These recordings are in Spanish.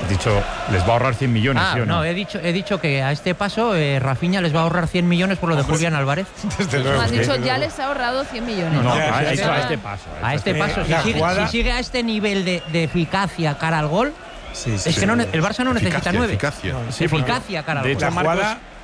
Has dicho, les va a ahorrar 100 millones, ¿sí o no? No, he dicho que a este paso Rafinha les va a ahorrar 100 millones por lo de Julián Álvarez. Desde luego. No, has dicho ya les ha ahorrado 100 millones. No, Ya, a ya, este paso. A este paso, si sigue a este nivel de eficacia cara al gol, es que no, el Barça no necesita 9. Eficacia. Sí, Eficacia cara al de gol. hecho, Marcos,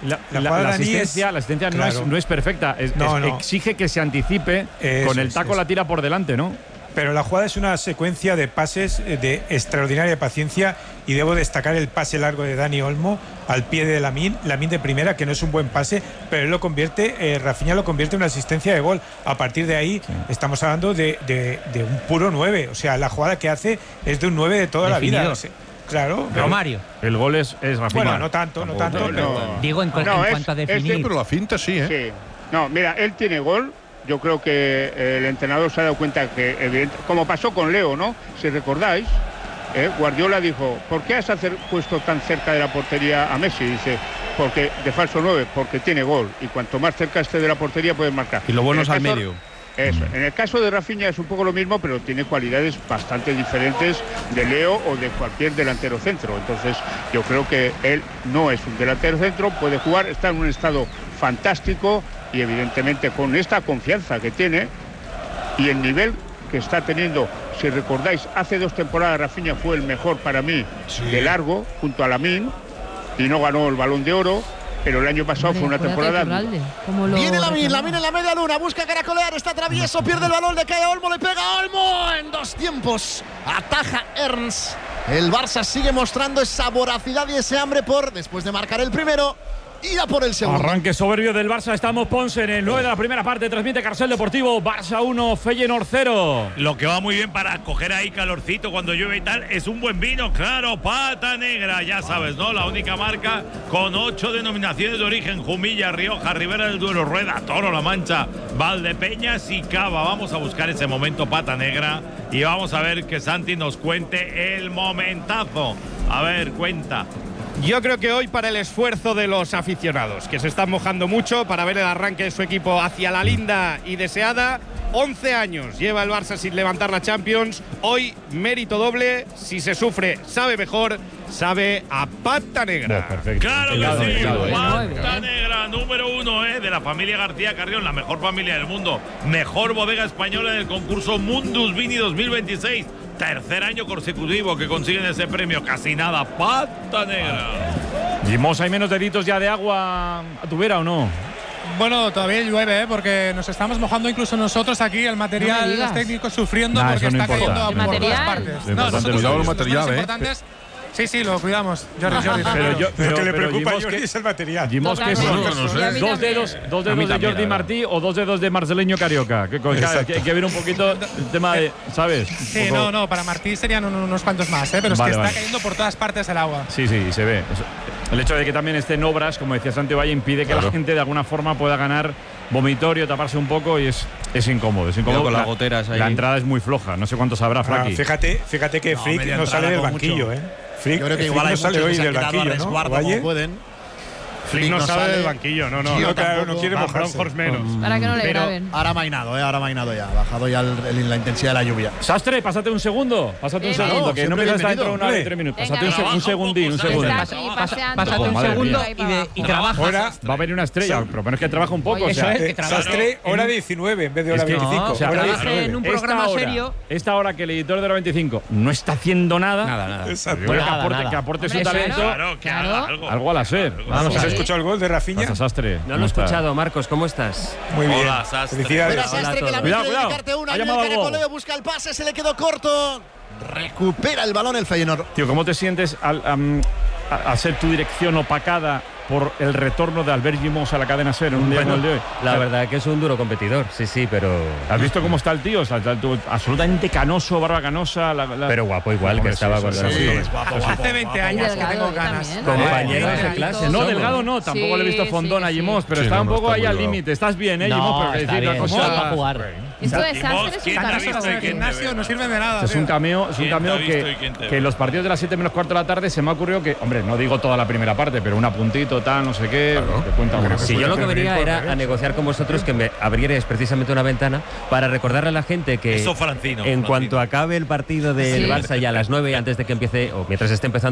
la asistencia claro. no es perfecta. Exige que se anticipe, con el taco la tira por delante, ¿no? Pero la jugada es una secuencia de pases de extraordinaria paciencia y debo destacar el pase largo de Dani Olmo al pie de Lamine de primera, que no es un buen pase, pero él lo convierte, Rafinha lo convierte en una asistencia de gol. A partir de ahí estamos hablando de un puro 9, o sea, la jugada que hace es de un 9 de toda Definidor. la vida. Claro. Romario. El gol es Rafinha. Bueno, no tanto. Pero... Digo, en cuanto a definir. Pero la finta sí, ¿eh? Sí. No, mira, él tiene gol. Yo creo que el entrenador se ha dado cuenta que, como pasó con Leo, ¿no? Si recordáis, Guardiola dijo, ¿por qué has puesto tan cerca de la portería a Messi? Dice, porque de falso 9, porque tiene gol. Y cuanto más cerca esté de la portería, puedes marcar. Y lo bueno es al medio. Eso. En el caso de Rafinha es un poco lo mismo, pero tiene cualidades bastante diferentes de Leo o de cualquier delantero centro. Entonces, yo creo que él no es un delantero centro, puede jugar, está en un estado fantástico y evidentemente con esta confianza que tiene y el nivel que está teniendo. Si recordáis, hace 2 temporadas Rafinha fue el mejor para mí de largo, junto a Lamine, y no ganó el Balón de Oro. Pero el año pasado fue una temporada. Viene Lamine en la media luna, busca caracolear, está travieso, pierde el balón, le cae a Olmo, le pega a Olmo en 2 tiempos. Ataja Ernst. El Barça sigue mostrando esa voracidad y ese hambre por, después de marcar el primero, ir a por el segundo. Arranque soberbio del Barça. Estamos Ponce en el 9 de la primera parte. Transmite Carcel Deportivo. Barça 1, Feyenoord 0. Lo que va muy bien para coger ahí calorcito cuando llueve y tal es un buen vino, claro, Pata Negra, ya sabes, ¿no? La única marca con 8 denominaciones de origen: Jumilla, Rioja, Ribera del Duero, Rueda, Toro, La Mancha, Valdepeñas y Cava. Vamos a buscar ese momento Pata Negra y vamos a ver que Santi nos cuente el momentazo. A ver, cuenta. Yo creo que hoy, para el esfuerzo de los aficionados, que se están mojando mucho para ver el arranque de su equipo hacia la linda y deseada, 11 años lleva el Barça sin levantar la Champions. Hoy, mérito doble. Si se sufre, sabe mejor. Sabe a Pata Negra. Claro que sí, Pata Negra, número 1 de la familia García Carrión, la mejor familia del mundo. Mejor bodega española del concurso Mundus Vini 2026. Tercer año consecutivo que consiguen ese premio. Casi nada, Pata Negra. Jimos, ¿hay menos deditos ya de agua a tu vera o no? Bueno, todavía llueve, porque nos estamos mojando incluso nosotros aquí, el material, los técnicos sufriendo porque está cayendo por todas partes. Cuidado el material, Sí, lo cuidamos, Jordi. Pero lo que le preocupa a Jordi es el material. Jimos, ¿qué son? ¿Dos dedos de Jordi Martí o 2 dedos de Marceleño Carioca? Que hay que ver un poquito el tema de, ¿sabes? Sí, no, para Martí serían unos cuantos más, pero es que está cayendo por todas partes el agua. Sí, se ve. El hecho de que también esté en obras, como decía Santi Valle, impide que la gente de alguna forma pueda ganar vomitorio, taparse un poco, y es incómodo. Con las goteras ahí. La entrada es muy floja, no sé cuánto sabrá Fraki. Fíjate que Frick no sale del banquillo, Frick, yo creo que igual hay no sale hoy del banquillo, a resguardo como pueden. Flick no sale del banquillo, no, claro, no quiere mojarse. menos. Para que no le graben. Ahora ha mainado ya, ha bajado ya la intensidad de la lluvia. Sastre, pásate un segundo, que no me das dentro de 1 hora y 3 minutos. Pásate un segundín. Pásate un segundo y trabaja. Ahora va a venir una estrella, pero menos que trabaja un poco. Eso es, que trabaja. Sastre, hora 19 en vez de hora 25. O sea, trabaje en un programa serio. Esta hora que el editor de hora 25 no está haciendo nada. Exacto. Que aporte su talento. Claro. Algo a la SER. Vamos, ¿has escuchado el gol de Rafinha? Sastre. No lo he escuchado, Marcos, ¿cómo estás? Muy bien. Hola, Sastre. Felicidades. Espera, Sastre, que la quiere dedicarte una. Viene el caracoleo, busca el pase, se le quedó corto. Recupera el balón el Feyenoord. Tío, ¿cómo te sientes al ser tu dirección opacada por el retorno de Albert Jimos a la cadena SER en un día como el de hoy? La verdad que es un duro competidor, sí, pero... ¿Has visto cómo está el tío? O sea, absolutamente canoso, barba canosa. Pero guapo igual, que estaba cuando era guapo. Hace 20 años que tengo ganas. Compañeros de clase. No, delgado no, tampoco le he visto fondón a Jimos, pero está un poco ahí al límite. Estás bien, Jimos, pero está bien, para jugar. Esto de Sastre es El gimnasio no sirve de nada. Es un cameo que en los partidos de las 7 menos cuarto de la tarde se me ha ocurrido que, hombre, no digo toda la primera parte, pero un apuntito, tal, no sé qué. Si yo lo que venía era a negociar con vosotros que me abrierais precisamente una ventana para recordarle a la gente que Eso, Francino. Cuanto acabe el partido del Barça ya a las 9, antes de que empiece, o mientras esté empezando